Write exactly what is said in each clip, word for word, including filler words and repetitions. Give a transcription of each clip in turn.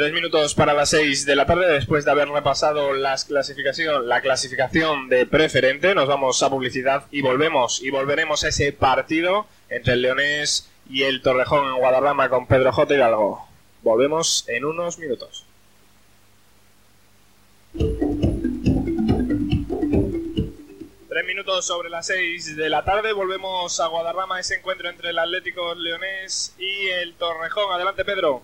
Tres minutos para las seis de la tarde, después de haber repasado las clasificación, la clasificación de preferente, nos vamos a publicidad y volvemos y volveremos a ese partido entre el Leonés y el Torrejón en Guadarrama con Pedro J. Hidalgo. Volvemos en unos minutos. Tres minutos sobre las seis de la tarde, volvemos a Guadarrama, ese encuentro entre el Atlético Leonés y el Torrejón. Adelante, Pedro.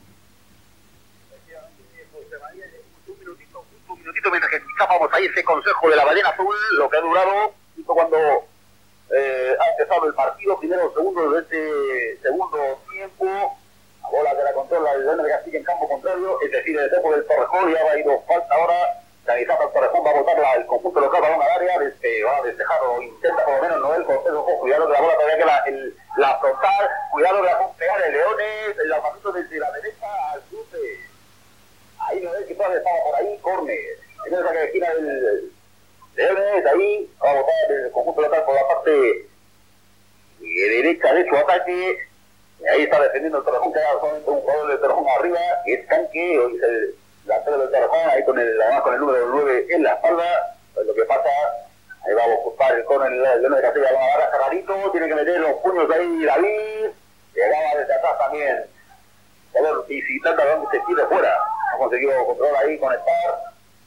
Un minutito, un minutito mientras que escapamos ahí ese consejo de la ballena azul, lo que ha durado, justo cuando eh, ha empezado el partido, primero segundo de este segundo tiempo, la bola que la controla el León de Castilla en campo contrario, es decir, el equipo del Torrejón, ya va a ir falta ahora. Canizata el Torrejón va a botarla el conjunto local, balón al área, desde, va a despejar o intenta por lo menos Noel Cortés, ojo, cuidado que la bola todavía que la, el, la frontal, cuidado que la va a pegar el Leones, el lanzamiento desde la derecha al cruce. Ahí Noel que todavía estaba por ahí, córner. En esa que esquina del Leones, ahí va a botar el conjunto local por la parte de derecha de su ataque. Y ahí está defendiendo el Torrejón, que era solamente un jugador del Torrejón arriba, que es Canque, hoy es el delantero del Torrejón, ahí con el, además con el número nueve en la espalda. Pues lo que pasa, ahí va a buscar el córner el León de Castilla, va a agarrar Carrarito, tiene que meter los puños ahí David, llegaba desde atrás también, jugador visitando a donde se tire fuera, ha conseguido controlar ahí, conectar,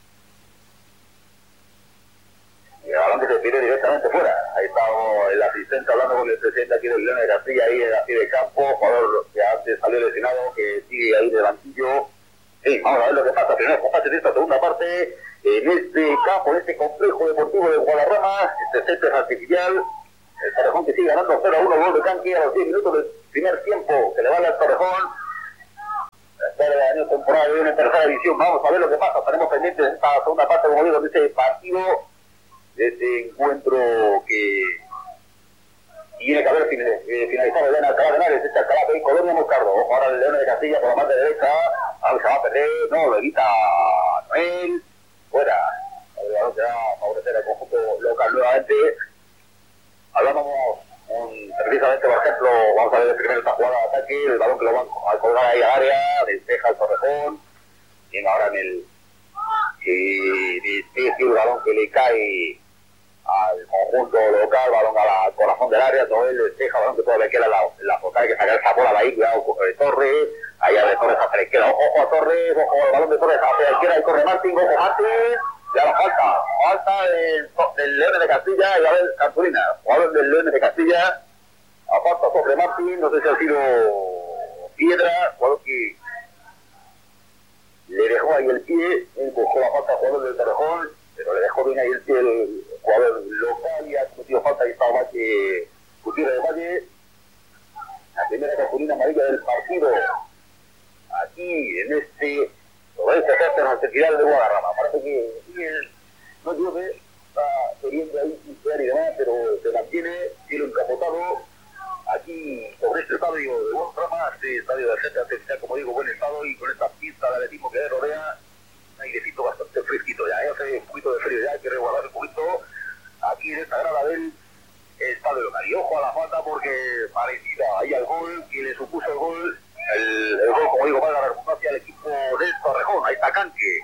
y a donde se tire directamente fuera. Ahí está el asistente hablando con el presidente aquí del León de Castilla, ahí en la pie de campo, jugador que antes salió lesionado, que sigue ahí de banquillo. Sí, vamos a ver lo que pasa. Primero compás de esta segunda parte en este campo, en este complejo deportivo de Guadarrama, este césped artificial. El Torrejón que sigue ganando cero a uno, gol de Canque a los diez minutos del primer tiempo, que le vale al Torrejón. Tercer año temporada de una tercera división. Vamos a ver lo que pasa. Estaremos pendientes de esta segunda parte, como digo, de este partido, de este encuentro que tiene que haber finalizado el León de Alcalá de Henares, este Alcalá de Colonia Moscardo. Ojo ahora el León de Castilla por la parte derecha. Ahora se va a perder, no, lo evita Noel, fuera. El balón se va a favorecer al conjunto local nuevamente. Hablábamos un, precisamente, por ejemplo, vamos a ver el primero esta jugada de ataque, el balón que lo van a colgar ahí al área, despeja el Torrejón, bien ahora en el y despeja el balón que le cae al conjunto local, balón al corazón del área, Noel despeja, balón que todavía queda la, la focal, que sacar esa bola de ahí, cuidado de Torres, ahí de Torres hacia la izquierda, ojo, ojo a Torres, ojo al balón de Torres hacia la izquierda, y corre Martín, ojo Martín, ya la falta, falta del, del León de Castilla, y a ver Cartulina, jugador del León de Castilla, a falta sobre Martín, no sé si ha sido Piedra, jugador que le dejó ahí el pie, él buscó la falta al jugador del Torrejón, pero le dejó bien ahí el pie el jugador local y ha cometido falta y estaba Valle, Gutiérrez de Valle. La primera cartulina amarilla del partido, aquí en este, sobre este césped artificial de Guadarrama. Parece que el, no digo que está queriendo ahí pincear y demás, pero se mantiene, cielo encapotado, aquí sobre este estadio de Guadarrama, este estadio del césped artificial, como digo, buen estado y con esta pista de atletismo que le rodea, un airecito bastante fresquito ya, ya hace un poquito de frío ya, hay que resguardar un poquito aquí en esta grada del estadio local. Y ojo a la falta porque parecida ahí al gol, que le supuso el gol, el, el gol, como digo, para la redundancia al equipo del Torrejón. Ahí está Canque.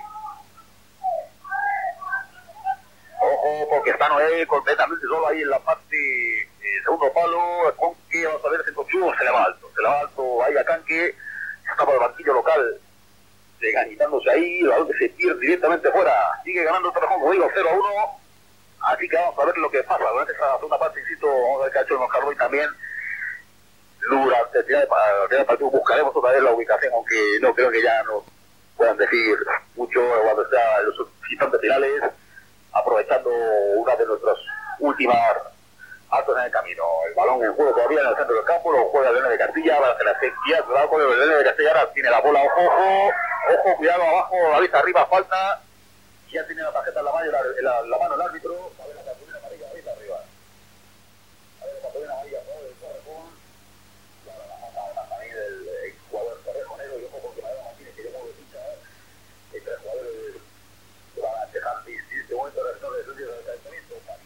Ojo, porque está Noel completamente solo ahí en la parte eh, segundo palo, con que vamos a ver si se le va alto, se le va alto ahí a Canque, está por el banquillo local, desganitándose ahí, el balón que se pierde directamente fuera, sigue ganando el Torrejón, como digo, cero a uno, así que vamos a ver lo que pasa durante esa segunda parte, insisto, vamos a ver qué ha hecho el Moscardo y también durante el final del partido buscaremos otra vez la ubicación, aunque no creo que ya nos puedan decir mucho cuando está en los instantes finales, aprovechando una de nuestras últimas actos en el camino. El balón en juego todavía en el centro del campo, lo juega el León de Castilla, va a hacer la sexta, cuidado con el León de Castilla, ahora tiene la bola, ojo, ojo, ojo, cuidado abajo, la vista arriba, falta, ya tiene la tarjeta en la mano, la, la, la mano el árbitro.